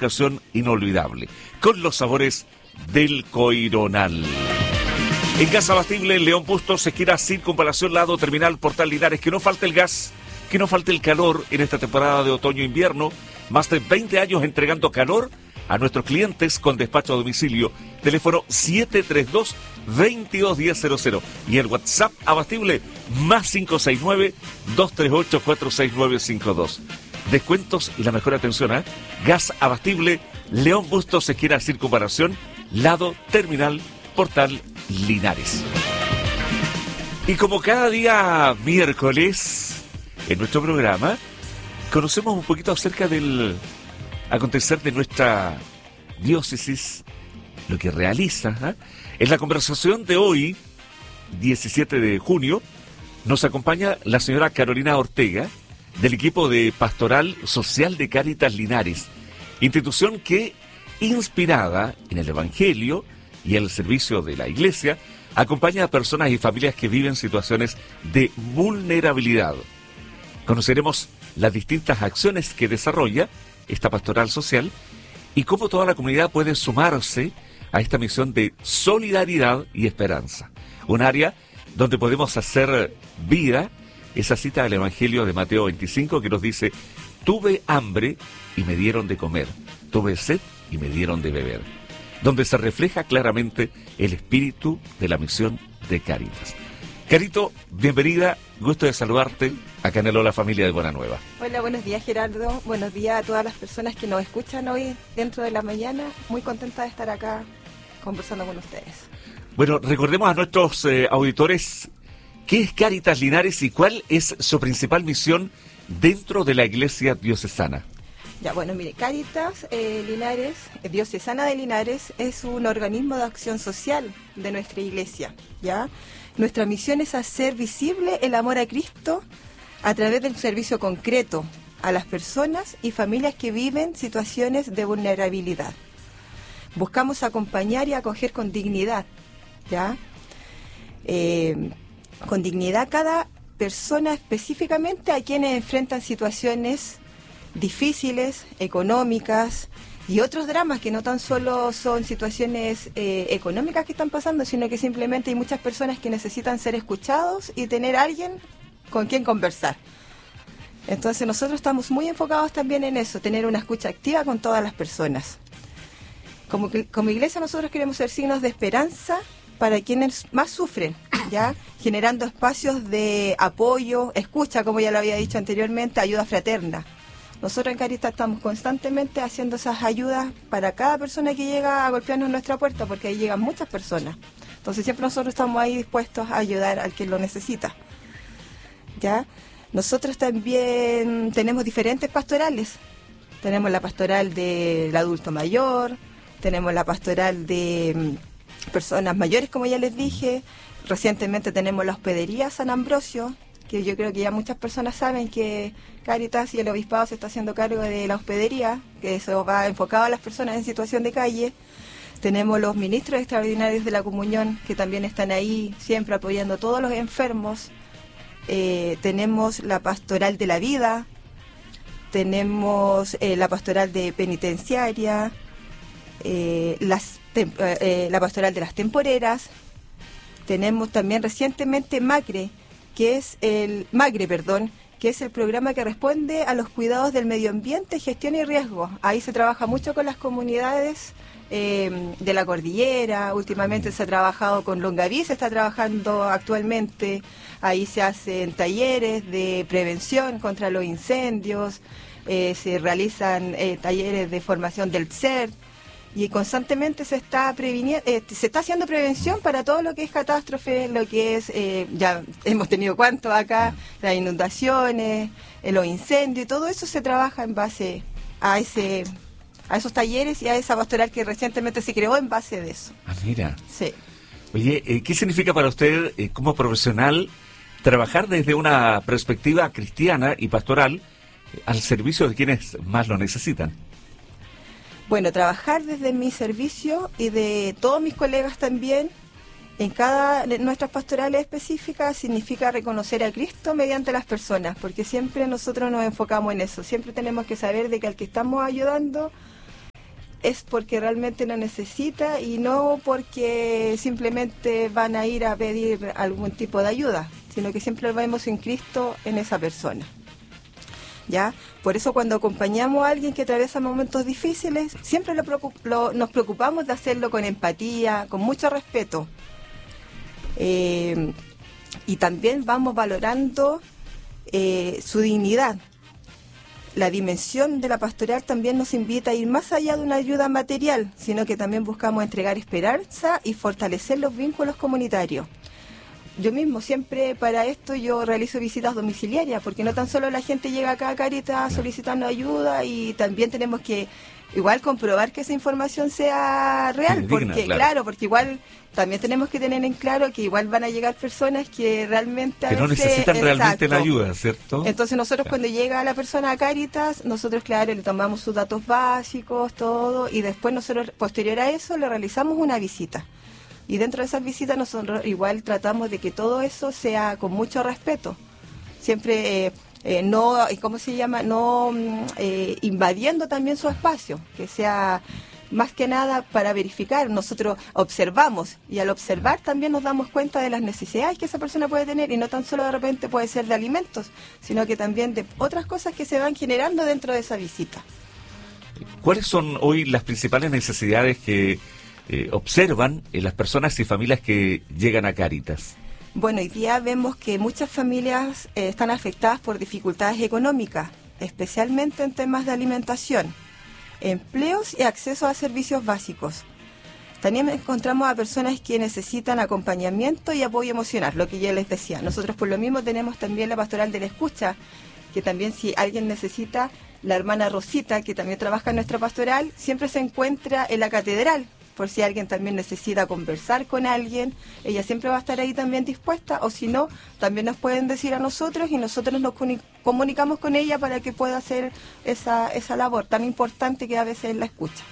ocasión inolvidable, con los sabores del Coironal. En Gas Abastible, León Bustos, esquina Circunvalación, lado terminal Portal Linares. Que no falte el gas, que no falte el calor en esta temporada de otoño-invierno. Más de 20 años entregando calor a nuestros clientes con despacho a domicilio. Teléfono 732-221000 y el WhatsApp Abastible más 569-238-46952. Descuentos y la mejor atención, ¿eh? Gas Abastible, León Bustos, esquina Circunvalación, lado terminal Portal Linares. Y como cada día miércoles en nuestro programa conocemos un poquito acerca del acontecer de nuestra diócesis, lo que realiza, ¿eh? En la conversación de hoy, 17 de junio, nos acompaña la señora Carolina Ortega, del equipo de Pastoral Social de Cáritas Linares, institución que, inspirada en el Evangelio y el servicio de la Iglesia, acompaña a personas y familias que viven situaciones de vulnerabilidad. Conoceremos las distintas acciones que desarrolla esta pastoral social y cómo toda la comunidad puede sumarse a esta misión de solidaridad y esperanza. Un área donde podemos hacer vida esa cita del Evangelio de Mateo 25 que nos dice: tuve hambre y me dieron de comer, tuve sed y me dieron de beber, donde se refleja claramente el espíritu de la misión de Cáritas. Carito, bienvenida, gusto de saludarte acá en el Hola Familia de Buena Nueva. Hola, buenos días Gerardo, buenos días a todas las personas que nos escuchan hoy dentro de la mañana, muy contenta de estar acá conversando con ustedes. Bueno, recordemos a nuestros auditores qué es Cáritas Linares y cuál es su principal misión dentro de la Iglesia diocesana. Ya, bueno, mire, Cáritas Linares, Diocesana de Linares, es un organismo de acción social de nuestra Iglesia, ¿ya? Nuestra misión es hacer visible el amor a Cristo a través del servicio concreto a las personas y familias que viven situaciones de vulnerabilidad. Buscamos acompañar y acoger con dignidad, ¿ya? Con dignidad cada persona, específicamente a quienes enfrentan situaciones difíciles, económicas y otros dramas que no tan solo son situaciones económicas que están pasando, sino que simplemente hay muchas personas que necesitan ser escuchados y tener a alguien con quien conversar. Entonces nosotros estamos muy enfocados también en eso, tener una escucha activa con todas las personas. Como iglesia nosotros queremos ser signos de esperanza para quienes más sufren, ¿ya? Generando espacios de apoyo, escucha, como ya lo había dicho anteriormente, ayuda fraterna. Nosotros en Cáritas estamos constantemente haciendo esas ayudas para cada persona que llega a golpearnos nuestra puerta, porque ahí llegan muchas personas. Entonces siempre nosotros estamos ahí dispuestos a ayudar al que lo necesita, ¿ya? Nosotros también tenemos diferentes pastorales. Tenemos la pastoral del adulto mayor, tenemos la pastoral de personas mayores, como ya les dije. Recientemente tenemos la hospedería San Ambrosio, que yo creo que ya muchas personas saben que Cáritas y el Obispado se está haciendo cargo de la hospedería, que eso va enfocado a las personas en situación de calle. Tenemos los ministros extraordinarios de la comunión, que también están ahí siempre apoyando a todos los enfermos. Tenemos la pastoral de la vida, tenemos la pastoral de penitenciaria, la pastoral de las temporeras. Tenemos también recientemente Magre, que es el programa que responde a los cuidados del medio ambiente, gestión y riesgo. Ahí se trabaja mucho con las comunidades de la cordillera. Últimamente se ha trabajado con Longaví, se está trabajando actualmente. Ahí se hacen talleres de prevención contra los incendios, se realizan talleres de formación del CERT, y constantemente se está haciendo prevención para todo lo que es catástrofe, lo que es, ya hemos tenido cuánto acá, las inundaciones, los incendios, y todo eso se trabaja en base a esos talleres y a esa pastoral que recientemente se creó en base de eso. Ah, mira. Sí. Oye, ¿qué significa para usted como profesional trabajar desde una perspectiva cristiana y pastoral al servicio de quienes más lo necesitan? Bueno, trabajar desde mi servicio y de todos mis colegas también en cada de nuestras pastorales específicas significa reconocer a Cristo mediante las personas, porque siempre nosotros nos enfocamos en eso. Siempre tenemos que saber de que al que estamos ayudando es porque realmente lo necesita y no porque simplemente van a ir a pedir algún tipo de ayuda, sino que siempre vemos en Cristo en esa persona. ¿Ya? Por eso cuando acompañamos a alguien que atraviesa momentos difíciles, siempre nos preocupamos de hacerlo con empatía, con mucho respeto. Y también vamos valorando su dignidad. La dimensión de la pastoral también nos invita a ir más allá de una ayuda material, sino que también buscamos entregar esperanza y fortalecer los vínculos comunitarios. Yo mismo siempre para esto yo realizo visitas domiciliarias, porque no tan solo la gente llega acá a Cáritas solicitando ayuda, y también tenemos que igual comprobar que esa información sea real, porque claro, porque igual también tenemos que tener en claro que igual van a llegar personas que realmente que no necesitan realmente la ayuda, ¿cierto? Entonces nosotros cuando llega la persona a Cáritas, nosotros claro le tomamos sus datos básicos, todo, y después nosotros posterior a eso le realizamos una visita. Y dentro de esas visitas nosotros igual tratamos de que todo eso sea con mucho respeto. Siempre no, ¿cómo se llama? No invadiendo también su espacio, que sea más que nada para verificar. Nosotros observamos y al observar también nos damos cuenta de las necesidades que esa persona puede tener, y no tan solo de repente puede ser de alimentos, sino que también de otras cosas que se van generando dentro de esa visita. ¿Cuáles son hoy las principales necesidades que observan en las personas y familias que llegan a Cáritas? Bueno, hoy día vemos que muchas familias están afectadas por dificultades económicas, especialmente en temas de alimentación, empleos y acceso a servicios básicos. También encontramos a personas que necesitan acompañamiento y apoyo emocional, lo que ya les decía. Nosotros por lo mismo tenemos también la pastoral de la escucha, que también si alguien necesita, la hermana Rosita, que también trabaja en nuestra pastoral, siempre se encuentra en la catedral. Por si alguien también necesita conversar con alguien, ella siempre va a estar ahí también dispuesta, o si no, también nos pueden decir a nosotros y nosotros nos comunicamos con ella para que pueda hacer esa labor tan importante que a veces la escucha.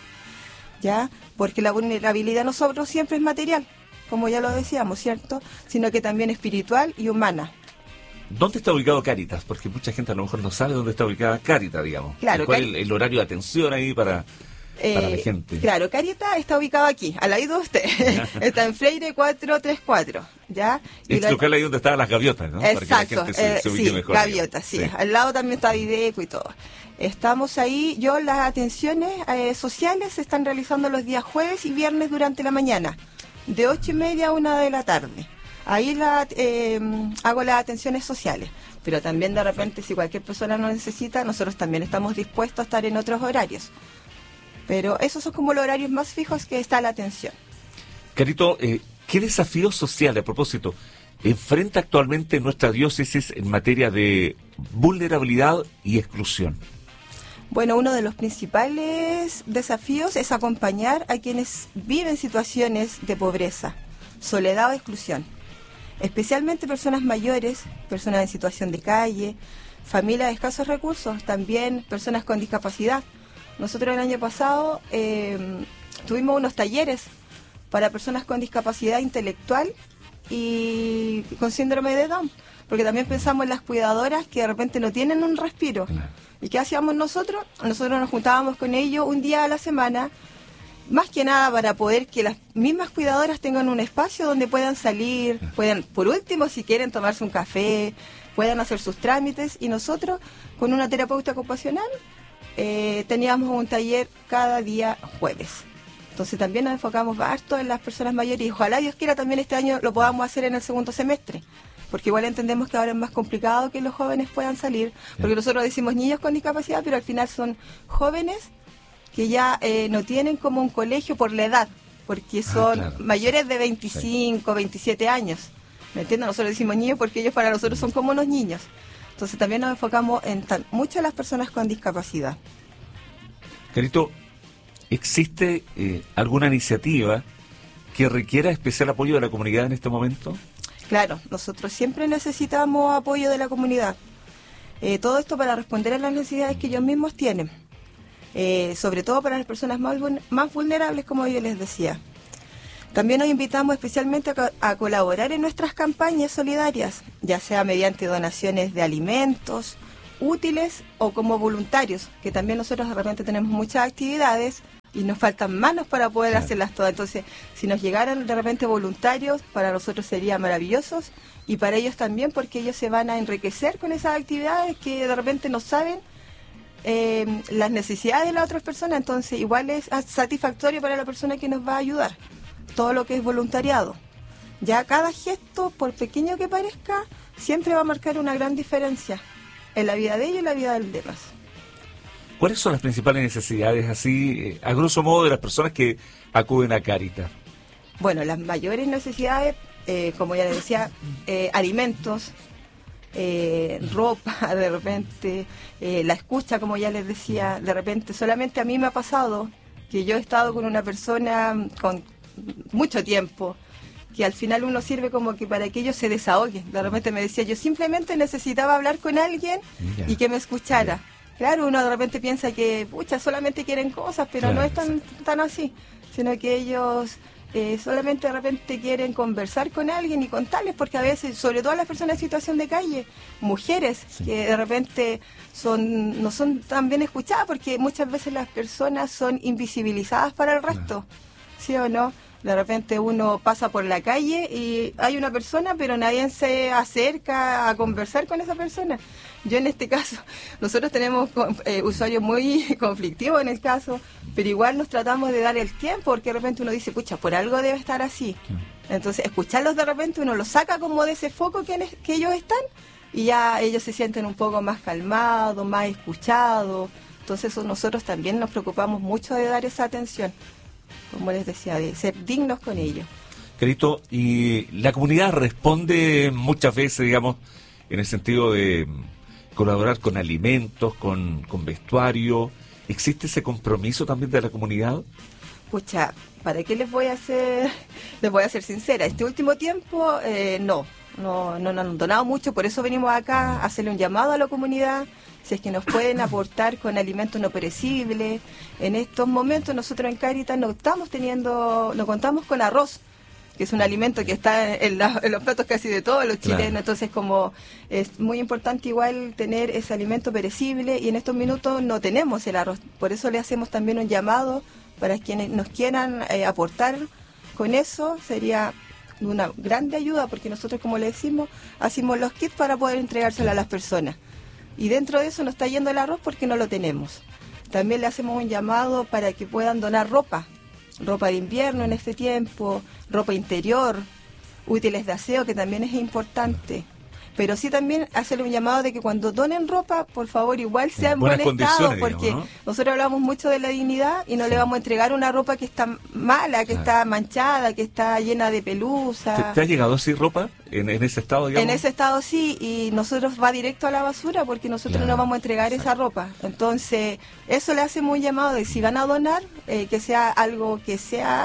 ¿Ya? Porque la vulnerabilidad nosotros siempre es material, como ya lo decíamos, ¿cierto? Sino que también espiritual y humana. ¿Dónde está ubicado Cáritas? Porque mucha gente a lo mejor no sabe dónde está ubicada Cáritas, digamos. Claro, ¿Cuál es el horario de atención ahí para la gente? Claro, Cáritas está ubicado aquí, al lado de usted. Está en Freire 434, ¿ya? Y es local ahí donde estaban las gaviotas, ¿no? Exacto, para que la gente se ubique sí, mejor. Gaviotas, sí. Al lado también está Videco y todo. Estamos ahí, las atenciones sociales se están realizando los días jueves y viernes durante la mañana, de 8:30 a 1 de la tarde. Ahí hago las atenciones sociales, pero también de repente si cualquier persona lo necesita, nosotros también estamos dispuestos a estar en otros horarios. Pero esos son como los horarios más fijos que está la atención. Carito, ¿qué desafíos sociales, a propósito, enfrenta actualmente nuestra diócesis en materia de vulnerabilidad y exclusión? Bueno, uno de los principales desafíos es acompañar a quienes viven situaciones de pobreza, soledad o exclusión. Especialmente personas mayores, personas en situación de calle, familias de escasos recursos, también personas con discapacidad. Nosotros el año pasado tuvimos unos talleres para personas con discapacidad intelectual y con síndrome de Down, porque también pensamos en las cuidadoras que de repente no tienen un respiro. ¿Y qué hacíamos nosotros? Nosotros nos juntábamos con ellos un día a la semana, más que nada para poder que las mismas cuidadoras tengan un espacio donde puedan salir, puedan, por último, si quieren tomarse un café, puedan hacer sus trámites, y nosotros, con una terapeuta ocupacional, teníamos un taller cada día jueves. Entonces también nos enfocamos harto en las personas mayores, y ojalá Dios quiera también este año lo podamos hacer en el segundo semestre, porque igual entendemos que ahora es más complicado que los jóvenes puedan salir, porque nosotros decimos niños con discapacidad, pero al final son jóvenes que ya no tienen como un colegio por la edad, porque son mayores de 25, 27 años. ¿Me entienden? Nosotros decimos niños porque ellos para nosotros son como unos niños. Entonces también nos enfocamos en mucho en las personas con discapacidad. Carito, ¿existe alguna iniciativa que requiera especial apoyo de la comunidad en este momento? Claro, nosotros siempre necesitamos apoyo de la comunidad. Todo esto para responder a las necesidades que ellos mismos tienen. Sobre todo para las personas más vulnerables, como yo les decía. También nos invitamos especialmente a colaborar en nuestras campañas solidarias, ya sea mediante donaciones de alimentos, útiles o como voluntarios, que también nosotros de repente tenemos muchas actividades y nos faltan manos para poder hacerlas todas. Entonces, si nos llegaran de repente voluntarios, para nosotros sería maravillosos, y para ellos también, porque ellos se van a enriquecer con esas actividades que de repente no saben las necesidades de las otras personas. Entonces igual es satisfactorio para la persona que nos va a ayudar, todo lo que es voluntariado. Ya cada gesto, por pequeño que parezca, siempre va a marcar una gran diferencia en la vida de ellos y en la vida de los demás. ¿Cuáles son las principales necesidades, así, a grosso modo, de las personas que acuden a Cáritas? Bueno, las mayores necesidades, como ya les decía, alimentos, ropa, de repente, la escucha, como ya les decía, de repente. Solamente a mí me ha pasado que yo he estado con una persona con mucho tiempo, que al final uno sirve como que para que ellos se desahoguen. De repente me decía, yo simplemente necesitaba hablar con alguien y que me escuchara. Claro, uno de repente piensa que, pucha, solamente quieren cosas, pero no es tan así, sino que ellos solamente de repente quieren conversar con alguien y contarles, porque a veces, sobre todo las personas en situación de calle, mujeres que de repente no son tan bien escuchadas, porque muchas veces las personas son invisibilizadas para el resto, ¿sí o no? De repente uno pasa por la calle y hay una persona, pero nadie se acerca a conversar con esa persona. Yo en este caso, nosotros tenemos usuarios muy conflictivos en el caso, pero igual nos tratamos de dar el tiempo, porque de repente uno dice, pucha, por algo debe estar así. Entonces, escucharlos de repente uno los saca como de ese foco que ellos están, y ya ellos se sienten un poco más calmados, más escuchados. Entonces nosotros también nos preocupamos mucho de dar esa atención, como les decía, de ser dignos con ellos. Carito, y la comunidad responde muchas veces, digamos, en el sentido de colaborar con alimentos, con vestuario. ¿Existe ese compromiso también de la comunidad? Pucha, ¿para qué les voy a ser sincera? Este último tiempo no nos han donado mucho, por eso venimos acá a hacerle un llamado a la comunidad, si es que nos pueden aportar con alimentos no perecibles. En estos momentos nosotros en Cáritas no contamos con arroz, que es un alimento que está en los platos casi de todos los chilenos. Entonces, como es muy importante igual tener ese alimento perecible, y en estos minutos no tenemos el arroz. Por eso le hacemos también un llamado para quienes nos quieran aportar con eso. Sería una grande ayuda, porque nosotros, como le decimos, hacemos los kits para poder entregárselo a las personas. Y dentro de eso no está yendo el arroz porque no lo tenemos. También le hacemos un llamado para que puedan donar ropa de invierno en este tiempo, ropa interior, útiles de aseo, que también es importante. Pero sí también hacerle un llamado de que cuando donen ropa, por favor, igual sea en buen estado, porque digamos, ¿no? Nosotros hablamos mucho de la dignidad y no le vamos a entregar una ropa que está mala, que está manchada, que está llena de pelusa. ¿Te ha llegado así ropa en ese estado, digamos? En ese estado sí, y nosotros va directo a la basura, porque nosotros no vamos a entregar esa ropa. Entonces, eso le hacemos un llamado de si van a donar, que sea algo que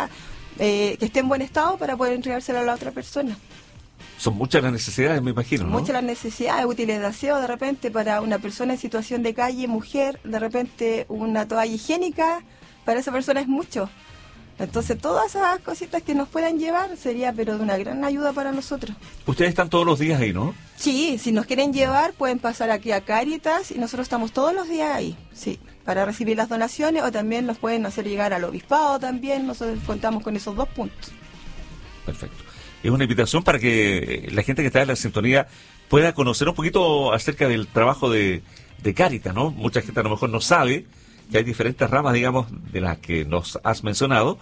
esté en buen estado para poder entregárselo a la otra persona. Son muchas las necesidades, me imagino, ¿no? Muchas las necesidades, útiles de aseo, de repente para una persona en situación de calle, mujer, de repente una toalla higiénica, para esa persona es mucho. Entonces todas esas cositas que nos puedan llevar sería pero de una gran ayuda para nosotros. Ustedes están todos los días ahí, ¿no? Sí, si nos quieren llevar pueden pasar aquí a Cáritas y nosotros estamos todos los días ahí, sí, para recibir las donaciones, o también nos pueden hacer llegar al obispado también. Nosotros contamos con esos 2 puntos. Perfecto. Es una invitación para que la gente que está en la sintonía pueda conocer un poquito acerca del trabajo de Cáritas, ¿no? Mucha gente a lo mejor no sabe que hay diferentes ramas, digamos, de las que nos has mencionado,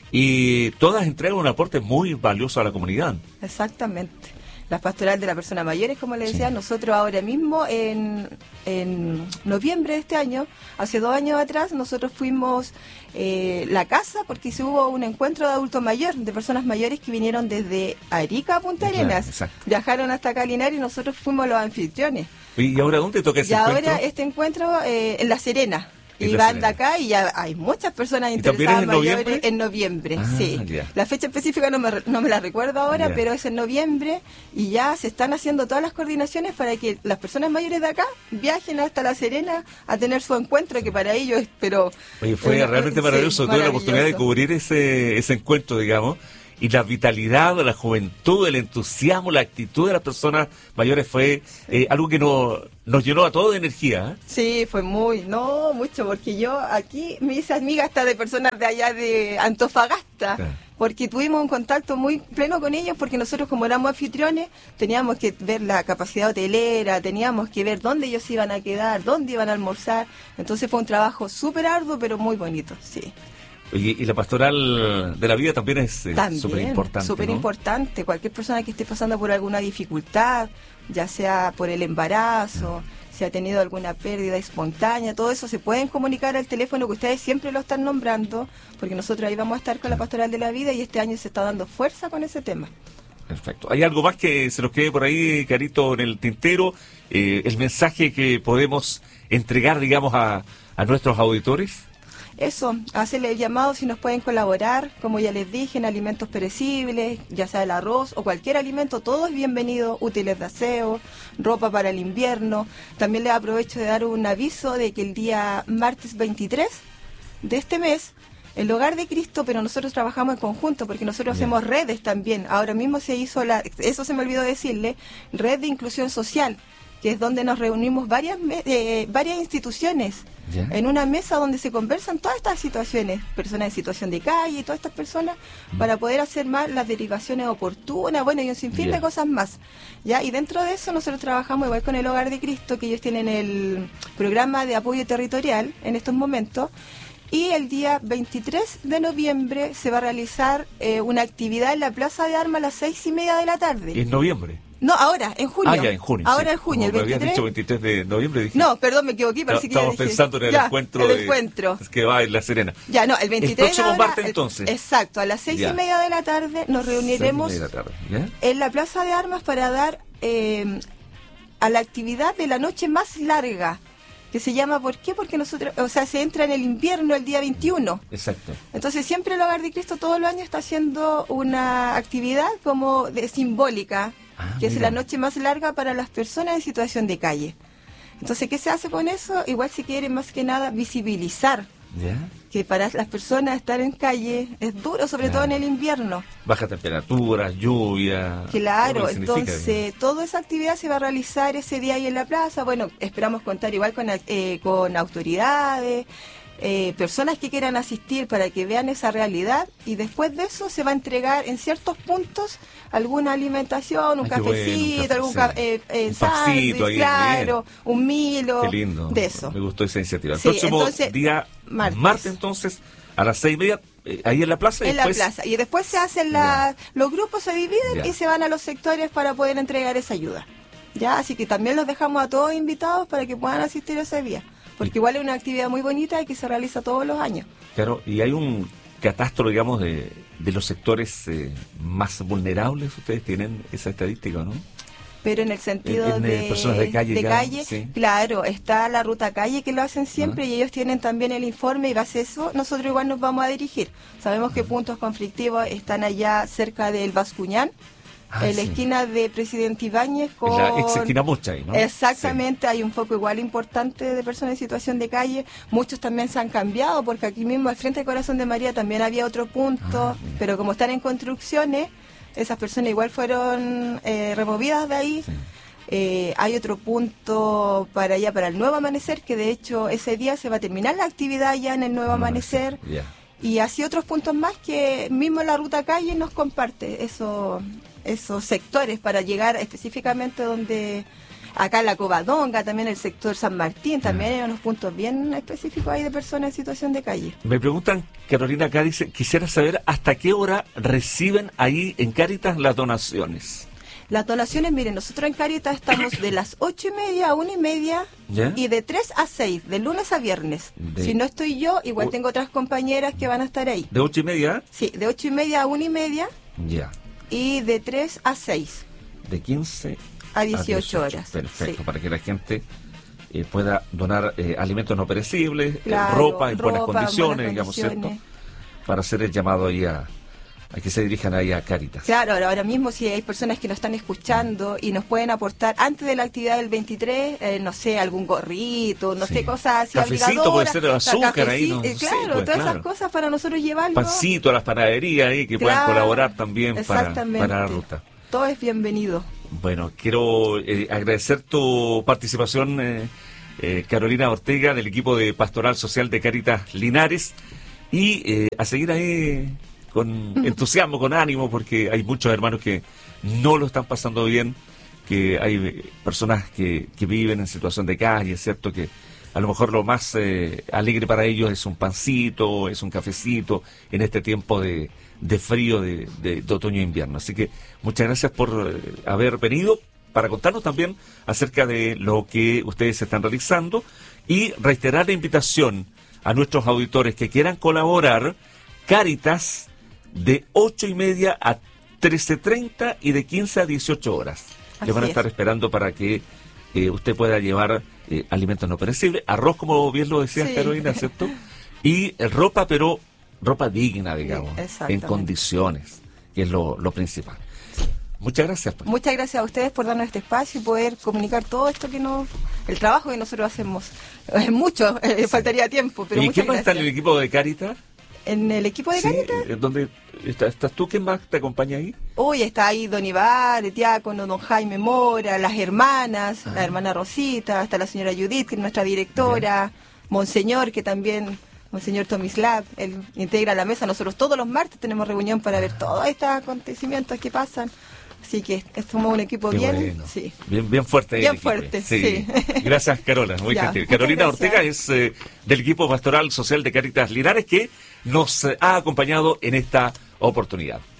y todas entregan un aporte muy valioso a la comunidad. Exactamente. La pastoral de las personas mayores, como les decía, nosotros ahora mismo en noviembre de este año, hace 2 años atrás, nosotros fuimos la casa, porque se hubo un encuentro de adultos mayores, de personas mayores que vinieron desde Arica a Punta Arenas, viajaron hasta acá a Linares, y nosotros fuimos los anfitriones. ¿Y ahora dónde toca ese encuentro? Y ahora este encuentro en La Serena. Y van de acá y ya hay muchas personas interesadas mayores en noviembre. Sí. La fecha específica no me la recuerdo ahora, pero es en noviembre, y ya se están haciendo todas las coordinaciones para que las personas mayores de acá viajen hasta La Serena a tener su encuentro, que para ellos fue realmente maravilloso. Tuve la oportunidad de cubrir ese encuentro, digamos, y la vitalidad de la juventud, el entusiasmo, la actitud de las personas mayores fue algo que nos llenó a todos de energía. Sí, fue mucho, porque yo aquí me hice amiga hasta de personas de allá de Antofagasta, porque tuvimos un contacto muy pleno con ellos, porque nosotros como éramos anfitriones teníamos que ver la capacidad hotelera, teníamos que ver dónde ellos iban a quedar, dónde iban a almorzar, entonces fue un trabajo súper arduo, pero muy bonito, sí. Y la pastoral de la vida también es súper importante. Súper importante. Cualquier persona que esté pasando por alguna dificultad, ya sea por el embarazo, si ha tenido alguna pérdida espontánea, todo eso se pueden comunicar al teléfono que ustedes siempre lo están nombrando, porque nosotros ahí vamos a estar con la pastoral de la vida y este año se está dando fuerza con ese tema. Perfecto. ¿Hay algo más que se nos quede por ahí, Carito, en el tintero? El mensaje que podemos entregar, digamos, a nuestros auditores. Eso, hacerle el llamado si nos pueden colaborar, como ya les dije, en alimentos perecibles, ya sea el arroz o cualquier alimento, todo es bienvenido, útiles de aseo, ropa para el invierno. También les aprovecho de dar un aviso de que el día martes 23 de este mes, el Hogar de Cristo, pero nosotros trabajamos en conjunto porque nosotros hacemos redes también. Ahora mismo se hizo, eso se me olvidó decirle, red de inclusión social, que es donde nos reunimos varias instituciones en una mesa donde se conversan todas estas situaciones, personas en situación de calle y todas estas personas, para poder hacer más las derivaciones oportunas, bueno, y un sinfín de cosas más. ¿Ya? Y dentro de eso nosotros trabajamos igual con el Hogar de Cristo, que ellos tienen el programa de apoyo territorial en estos momentos, y el día 23 de noviembre se va a realizar una actividad en la Plaza de Armas a las 6:30 de la tarde. ¿En noviembre? No, ahora, en junio. Ya, en junio. Ahora sí. en junio, Como el 23. Me habías dicho 23 de noviembre, dije. No, perdón, me equivoqué, parece que estamos pensando en el encuentro. El encuentro. Que va en La Serena. Ya, no, el 23 El próximo ahora, martes, entonces. Exacto, a las 6:30 de la tarde nos reuniremos en la Plaza de Armas para dar a la actividad de la noche más larga, que se llama, ¿por qué? Porque nosotros, o sea, se entra en el invierno el día 21. Exacto. Entonces siempre el Hogar de Cristo todos los años está haciendo una actividad como simbólica, que es la noche más larga para las personas en situación de calle. Entonces, ¿qué se hace con eso? Igual se quiere más que nada visibilizar que para las personas estar en calle es duro, sobre todo en el invierno. Baja temperatura, lluvia. Claro, entonces toda esa actividad se va a realizar ese día ahí en la plaza. Bueno, esperamos contar igual con autoridades, personas que quieran asistir para que vean esa realidad, y después de eso se va a entregar en ciertos puntos alguna alimentación, un cafecito, algún sándwich, claro, un Milo. Qué lindo. De eso. Me gustó esa iniciativa. El sí, próximo entonces, día martes, entonces, a las 6:30, ahí en la plaza. En la plaza. Y después se hacen los grupos se dividen y se van a los sectores para poder entregar esa ayuda. Ya, así que también los dejamos a todos invitados para que puedan asistir ese día. Porque igual es una actividad muy bonita y que se realiza todos los años. Claro, y hay un catastro, digamos, de los sectores más vulnerables. Ustedes tienen esa estadística, ¿no? Pero en el sentido de personas de calle, sí. Claro, está la ruta calle que lo hacen siempre y ellos tienen también el informe, y base a eso nosotros igual nos vamos a dirigir. Sabemos que puntos conflictivos están allá cerca del Bascuñán, en la esquina de Presidente Ibáñez con... La ex esquina Mucha ahí, ¿no? Exactamente, hay un foco igual importante de personas en situación de calle. Muchos también se han cambiado, porque aquí mismo al frente del Corazón de María también había otro punto, pero como están en construcciones, esas personas igual fueron removidas de ahí. Sí. Hay otro punto para allá, para el Nuevo Amanecer, que de hecho ese día se va a terminar la actividad ya en el Nuevo Amanecer. Y así otros puntos más que mismo la ruta calle nos comparte esos sectores para llegar específicamente donde... Acá en la Covadonga, también el sector San Martín, también hay unos puntos bien específicos ahí de personas en situación de calle. Me preguntan, Carolina, acá dice, quisiera saber hasta qué hora reciben ahí en Cáritas las donaciones. Las donaciones, miren, nosotros en Cáritas estamos de las 8:30 a 1:30 y de 3 a 6, de lunes a viernes. Si no estoy yo, igual tengo otras compañeras que van a estar ahí. ¿De 8:30? Sí, de 8:30 a 1:30 y de 3 a 6. De 15 a 18 horas. Perfecto, para que la gente pueda donar alimentos no perecibles, ropa en buenas condiciones, digamos, ¿cierto? Para hacer el llamado ahí a a que se dirijan ahí a Cáritas. Claro, ahora mismo si hay personas que nos están escuchando y nos pueden aportar antes de la actividad del 23, no sé, algún gorrito, no sé, cosas así cafecito puede ser, el azúcar ahí, no claro, sé, pues, todas esas cosas para nosotros llevarlo. Pancito a las panaderías ahí que puedan colaborar también para la ruta. Todo es bienvenido. Bueno, quiero agradecer tu participación, Carolina Ortega, del equipo de Pastoral Social de Cáritas Linares, y a seguir ahí con entusiasmo, con ánimo, porque hay muchos hermanos que no lo están pasando bien, que hay personas que viven en situación de calle, es cierto que a lo mejor lo más alegre para ellos es un pancito, es un cafecito en este tiempo de frío de otoño e invierno. Así que muchas gracias por haber venido para contarnos también acerca de lo que ustedes están realizando y reiterar la invitación a nuestros auditores que quieran colaborar. Cáritas de 8:30 a 13:30 y de 15 a 18 horas. Le van a estar esperando para que usted pueda llevar alimentos no perecibles, arroz, como bien lo decía Carolina, ¿cierto? Y ropa, pero ropa digna, digamos, en condiciones, que es lo principal. Muchas gracias. Pues. Muchas gracias a ustedes por darnos este espacio y poder comunicar todo esto el trabajo que nosotros hacemos. Es mucho, faltaría tiempo, pero ¿Y muchas quién más gracias. está en el equipo de Cáritas? ¿En el equipo de Cáritas? ¿Dónde estás tú? ¿Quién más te acompaña ahí? Hoy está ahí Don Ibar, el diácono, don Jaime Mora, las hermanas, la hermana Rosita, está la señora Judith, que es nuestra directora, Monseñor, que también, Monseñor Tomislav, él integra la mesa. Nosotros todos los martes tenemos reunión para ver todos estos acontecimientos que pasan. Así que somos un equipo bien fuerte. Bien fuerte, sí. Gracias, Carola, muy gentil. Carolina Ortega es del equipo Pastoral Social de Cáritas Linares, que nos ha acompañado en esta oportunidad.